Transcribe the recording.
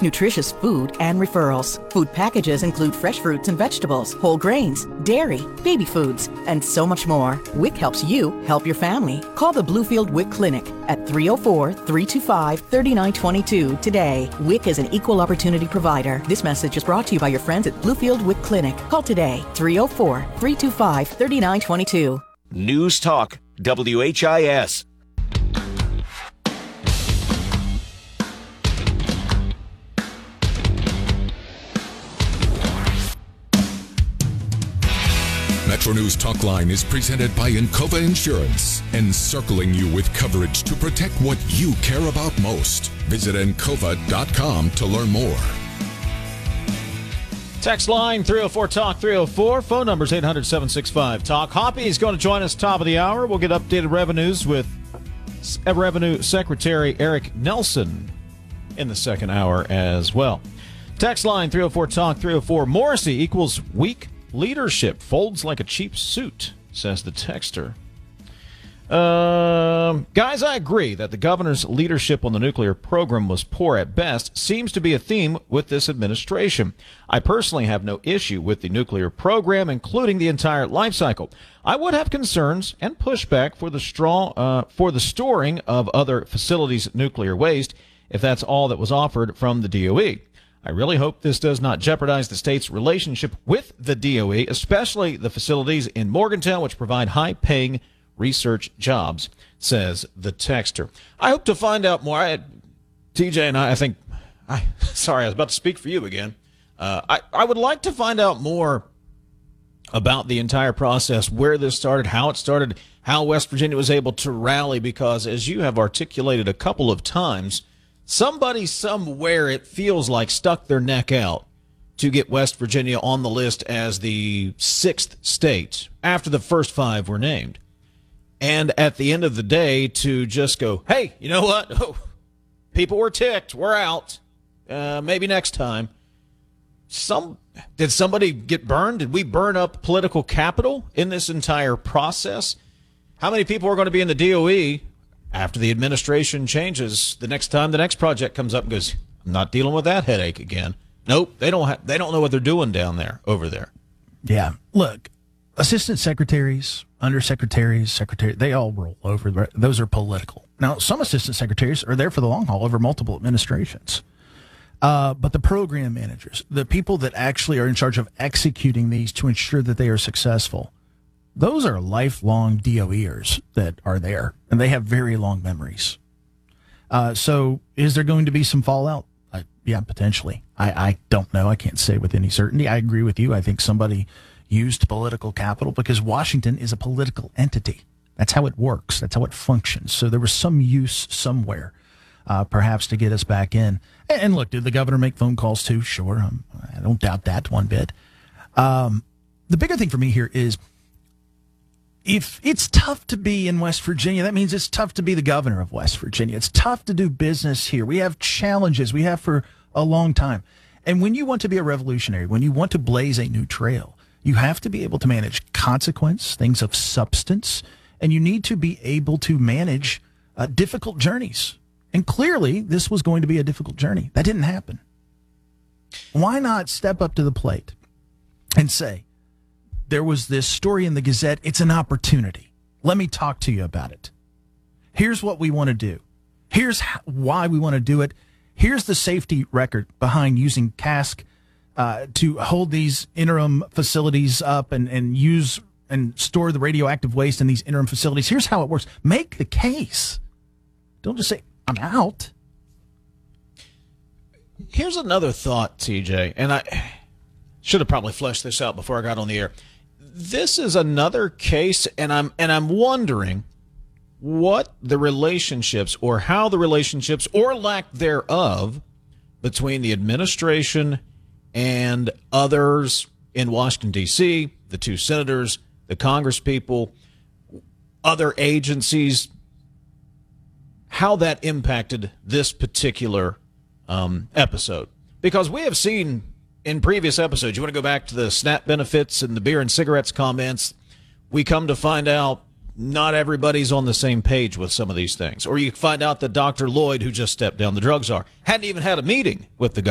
nutritious food, and referrals. Food packages include fresh fruits and vegetables, whole grains, dairy, baby foods, and so much more. WIC helps you help your family. Call the Bluefield WIC Clinic at 304-325-3922 today. WIC is an equal opportunity provider. This message is brought to you by your friends at Bluefield WIC Clinic. Call today, 304-325-3922. News Talk, WHIS. Metro News Talkline is presented by Encova Insurance, encircling you with coverage to protect what you care about most. Visit Encova.com to learn more. Text line 304-TALK 304. Phone numbers 800-765-TALK. Hoppy is going to join us top of the hour. We'll get updated revenues with Revenue Secretary Eric Nelson in the second hour as well. Text line 304-TALK 304. Morrissey equals weak leadership. Folds like a cheap suit, says the texter. Guys, I agree that the governor's leadership on the nuclear program was poor at best. Seems to be a theme with this administration. I personally have no issue with the nuclear program, including the entire life cycle. I would have concerns and pushback for the storing of other facilities' nuclear waste if that's all that was offered from the DOE. I really hope this does not jeopardize the state's relationship with the DOE, especially the facilities in Morgantown, which provide high-paying research jobs, says the texter. I hope to find out more. TJ and I was about to speak for you again. I would like to find out more about the entire process, where this started, how West Virginia was able to rally, because as you have articulated a couple of times, somebody somewhere, it feels like, stuck their neck out to get West Virginia on the list as the sixth state after the first five were named. And at the end of the day, to just go, hey, you know what? Oh, people were ticked. We're out. Maybe next time. Did somebody get burned? Did we burn up political capital in this entire process? How many people are going to be in the DOE after the administration changes the next time the next project comes up and goes, I'm not dealing with that headache again? Nope, they don't know what they're doing over there. Yeah, look, assistant secretaries, undersecretaries, secretaries, they all roll over. Those are political. Now, some assistant secretaries are there for the long haul over multiple administrations. But the program managers, the people that actually are in charge of executing these to ensure that they are successful, those are lifelong DOEers that are there, and they have very long memories. So is there going to be some fallout? Yeah, potentially. I don't know. I can't say with any certainty. I agree with you. I think somebody used political capital because Washington is a political entity. That's how it works. That's how it functions. So there was some use somewhere, perhaps to get us back in. And look, did the governor make phone calls too? Sure. I don't doubt that one bit. The bigger thing for me here is, if it's tough to be in West Virginia, that means it's tough to be the governor of West Virginia. It's tough to do business here. We have challenges. We have for a long time. And when you want to be a revolutionary, when you want to blaze a new trail, you have to be able to manage consequence, things of substance, and you need to be able to manage difficult journeys. And clearly, this was going to be a difficult journey. That didn't happen. Why not step up to the plate and say, there was this story in the Gazette. It's an opportunity. Let me talk to you about it. Here's what we want to do. Here's why we want to do it. Here's the safety record behind using CASC to hold these interim facilities up and use and store the radioactive waste in these interim facilities. Here's how it works. Make the case. Don't just say, I'm out. Here's another thought, TJ, and I should have probably fleshed this out before I got on the air. This is another case, and I'm wondering what the relationships, or how the relationships, or lack thereof, between the administration and others in Washington, D.C., the two senators, the congresspeople, other agencies, how that impacted this particular episode. Because we have seen in previous episodes, you want to go back to the SNAP benefits and the beer and cigarettes comments, we come to find out not everybody's on the same page with some of these things. Or you find out that Dr. Lloyd, who just stepped down, the drug czar, hadn't even had a meeting with the